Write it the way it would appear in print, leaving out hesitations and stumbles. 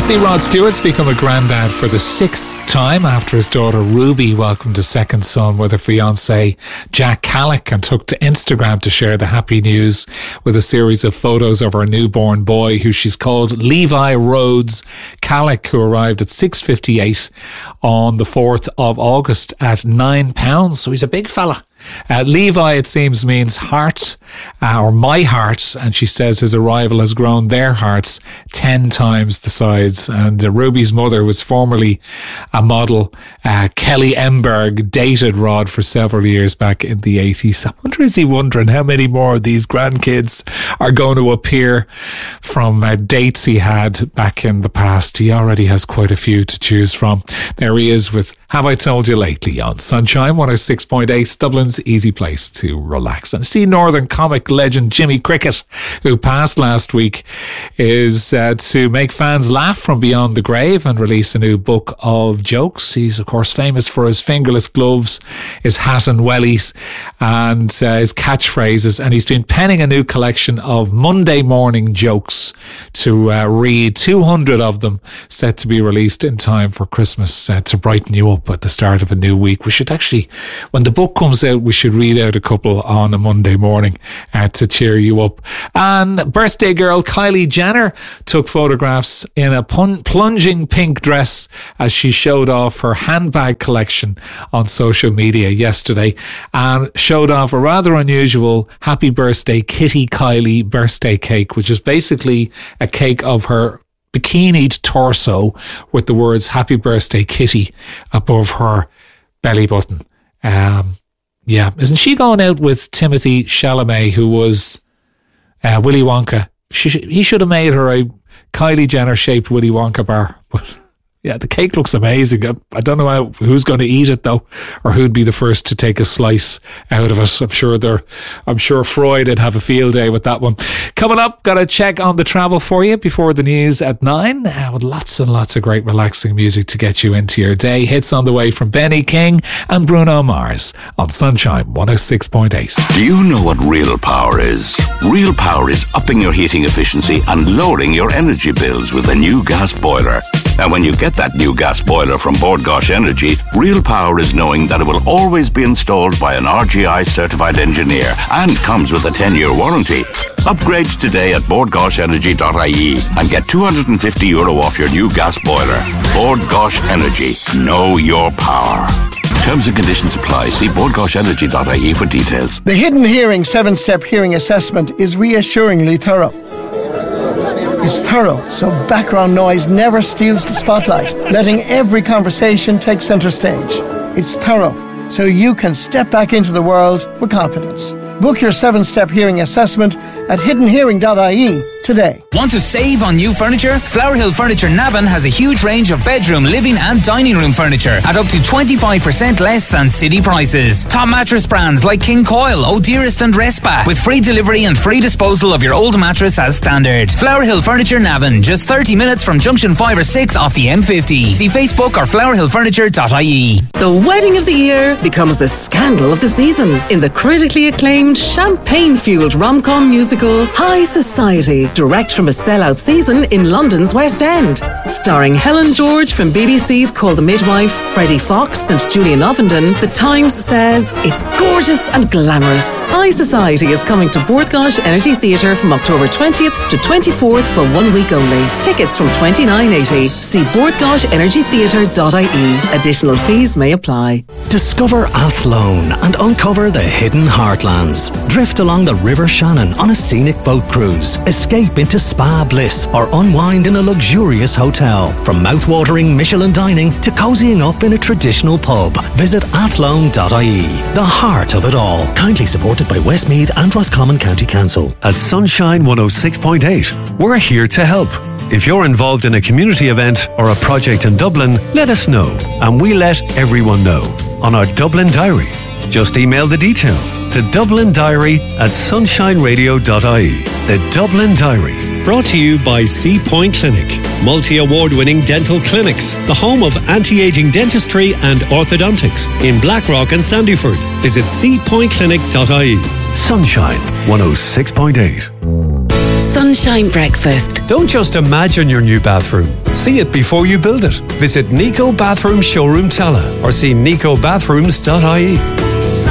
see Rod Stewart's become a granddad for the 6th time after his daughter Ruby welcomed a second son with her fiancé Jack Callick and took to Instagram to share the happy news with a series of photos of her newborn boy, who she's called Levi Rhodes Callick, who arrived at 6:58 on the 4th of August at £9. So he's a big fella. Levi, it seems, means heart, or my heart, and she says his arrival has grown their hearts 10 times the size. And Ruby's mother was formerly a model. Kelly Emberg dated Rod for several years back in the 80s. I wonder, is he wondering how many more of these grandkids are going to appear from dates he had back in the past? He already has quite a few to choose from. There he is with Have I Told You Lately on Sunshine 106.8, Dublin's easy place to relax. And see, Northern comic legend Jimmy Cricket, who passed last week, is to make fans laugh from beyond the grave and release a new book of jokes. He's, of course, famous for his fingerless gloves, his hat and wellies, and his catchphrases. And he's been penning a new collection of Monday morning jokes to read, 200 of them set to be released in time for Christmas, to brighten you up at the start of a new week. We should actually, when the book comes out, we should read out a couple on a Monday morning to cheer you up. And birthday girl Kylie Jenner took photographs in a plunging pink dress as she showed off her handbag collection on social media yesterday, and showed off a rather unusual Happy Birthday Kitty Kylie birthday cake, which is basically a cake of her bikinied torso with the words Happy Birthday Kitty above her belly button. Yeah, isn't she going out with Timothée Chalamet, who was Willy Wonka? He should have made her a Kylie Jenner shaped Willy Wonka bar. But yeah, the cake looks amazing. I don't know who's going to eat it though, or who'd be the first to take a slice out of it. I'm sure Freud would have a field day with that one. Coming up, got a check on the travel for you before the news at 9, with lots and lots of great relaxing music to get you into your day. Hits on the way from Benny King and Bruno Mars on Sunshine 106.8. Do you know what real power is? Real power is upping your heating efficiency and lowering your energy bills with a new gas boiler. And when you get that new gas boiler from Bord Gáis Energy, real power is knowing that it will always be installed by an RGI certified engineer and comes with a 10-year warranty. Upgrade today at bordgaisenergy.ie and get €250 off your new gas boiler. Bord Gáis Energy. Know your power. Terms and conditions apply. See bordgaisenergy.ie for details. The Hidden Hearing 7-step hearing assessment is reassuringly thorough. It's thorough, so background noise never steals the spotlight, letting every conversation take centre stage. It's thorough, so you can step back into the world with confidence. Book your 7-step hearing assessment at hiddenhearing.ie today. Want to save on new furniture? Flower Hill Furniture Navan has a huge range of bedroom, living and dining room furniture at up to 25% less than city prices. Top mattress brands like King Coil, O'Dearest and Restback, with free delivery and free disposal of your old mattress as standard. Flower Hill Furniture Navan, just 30 minutes from junction 5 or 6 off the M50. See Facebook or flowerhillfurniture.ie. The wedding of the year becomes the scandal of the season in the critically acclaimed champagne-fueled rom-com musical High Society, direct from a sellout season in London's West End. Starring Helen George from BBC's Call the Midwife, Freddie Fox and Julian Ovenden, The Times says it's gorgeous and glamorous. High Society is coming to Bord Gáis Energy Theatre from October 20th to 24th for 1 week only. Tickets from $29.80. See bordgaisenergytheatre.ie. Additional fees may apply. Discover Athlone and uncover the hidden heartlands. Drift along the River Shannon on a scenic boat cruise. Escape into spa bliss or unwind in a luxurious hotel. From mouth-watering Michelin dining to cozying up in a traditional pub. Visit athlone.ie. The heart of it all. Kindly supported by Westmeath and Roscommon County Council. At Sunshine 106.8, we're here to help. If you're involved in a community event or a project in Dublin, let us know, and we let everyone know on our Dublin Diary. Just email the details to dublindiary@sunshineradio.ie. The Dublin Diary, brought to you by Sea Point Clinic, multi-award-winning dental clinics, the home of anti-aging dentistry and orthodontics in Blackrock and Sandyford. Visit seapointclinic.ie. Sunshine 106.8. Sunshine Breakfast. Don't just imagine your new bathroom. See it before you build it. Visit Nico Bathroom Showroom Tala or see nicobathrooms.ie.